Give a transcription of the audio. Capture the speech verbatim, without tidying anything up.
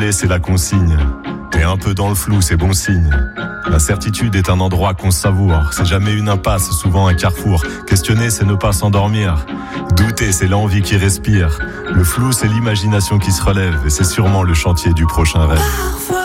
renouveler, c'est la consigne. T'es un peu dans le flou, c'est bon signe. La certitude est un endroit qu'on savoure. C'est jamais une impasse, souvent un carrefour. Questionner, c'est ne pas s'endormir. Douter, c'est l'envie qui respire. Le flou, c'est l'imagination qui se relève. Et c'est sûrement le chantier du prochain rêve. Parfois